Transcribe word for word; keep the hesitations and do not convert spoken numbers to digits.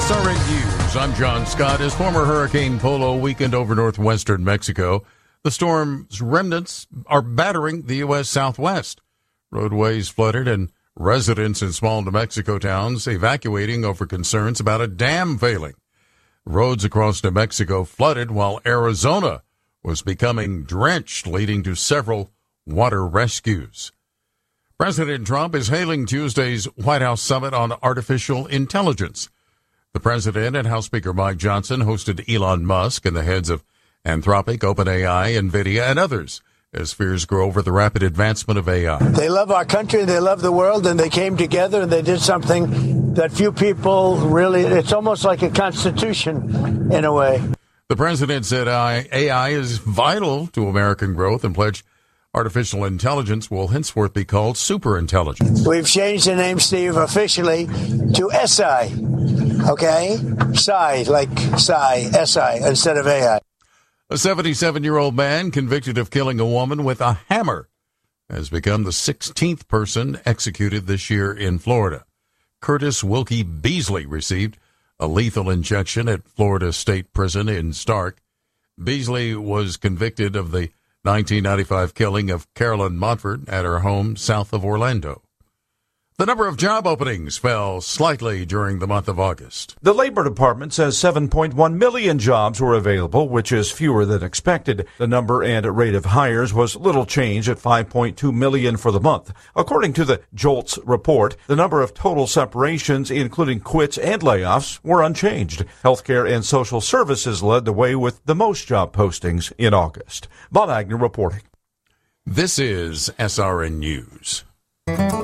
S R N News. I'm John Scott. As former Hurricane Polo weakened over northwestern Mexico, the storm's remnants are battering the U S Southwest. Roadways flooded and residents in small New Mexico towns evacuating over concerns about a dam failing. Roads across New Mexico flooded while Arizona was becoming drenched, leading to several water rescues. President Trump is hailing Tuesday's White House summit on artificial intelligence. The president and House Speaker Mike Johnson hosted Elon Musk and the heads of Anthropic, OpenAI, NVIDIA, and others as fears grow over the rapid advancement of A I. They love our country, they love the world, and they came together and they did something that few people really, it's almost like a constitution in a way. The president said A I is vital to American growth and pledged artificial intelligence will henceforth be called superintelligence. We've changed the name, Steve, officially to S I, okay? S I, like Psi, S I, instead of A I. A seventy-seven-year-old man convicted of killing a woman with a hammer has become the sixteenth person executed this year in Florida. Curtis Wilkie Beasley received a lethal injection at Florida State Prison in Stark. Beasley was convicted of the nineteen ninety-five killing of Carolyn Montford at her home south of Orlando. The number of job openings fell slightly during the month of August. The Labor Department says seven point one million jobs were available, which is fewer than expected. The number and rate of hires was little change at five point two million for the month. According to the JOLTS report, the number of total separations, including quits and layoffs, were unchanged. Healthcare and social services led the way with the most job postings in August. Bob Agnew reporting. This is S R N News.